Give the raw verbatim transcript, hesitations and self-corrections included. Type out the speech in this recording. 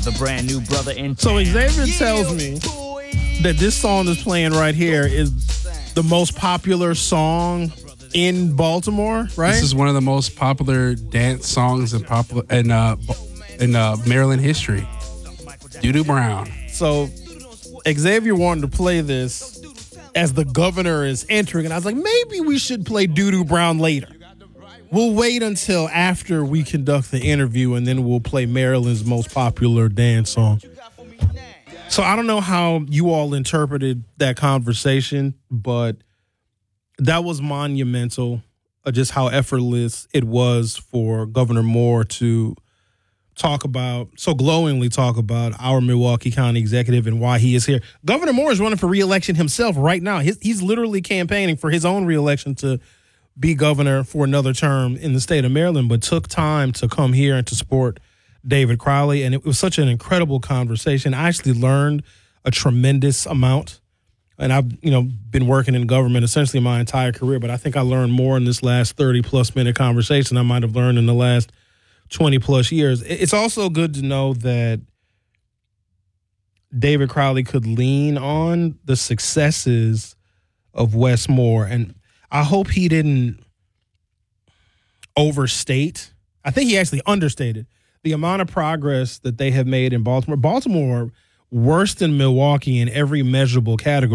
a brand new brother in So town. Xavier tells me that this song that's playing right here is the most popular song in Baltimore, right? This is one of the most popular dance songs in popular in uh in uh, Maryland history. Doo-Doo Brown. So Xavier wanted to play this as the governor is entering, and I was like, maybe we should play Doo-Doo Brown later. We'll wait until after we conduct the interview, and then we'll play Maryland's most popular dance song. So I don't know how you all interpreted that conversation, but that was monumental, uh, just how effortless it was for Governor Moore to talk about, so glowingly talk about our Milwaukee County executive and why he is here. Governor Moore is running for re-election himself right now. He's, he's literally campaigning for his own re-election to be governor for another term in the state of Maryland, but took time to come here and to support David Crowley. And it was such an incredible conversation. I actually learned a tremendous amount. And I've, you know, been working in government essentially my entire career, but I think I learned more in this last thirty plus minute conversation I might have learned in the last twenty plus years. It's also good to know that David Crowley could lean on the successes of Wes Moore. And I hope he didn't overstate. I think he actually understated the amount of progress that they have made in Baltimore. Baltimore, worse than Milwaukee in every measurable category.